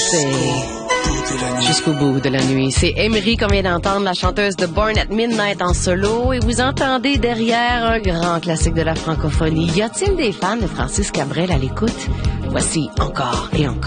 C'est Jusqu'au bout de la nuit. C'est Emery qu'on vient d'entendre, la chanteuse de Born at Midnight en solo. Et vous entendez derrière un grand classique de la francophonie. Y a-t-il des fans de Francis Cabrel à l'écoute? Voici Encore et encore.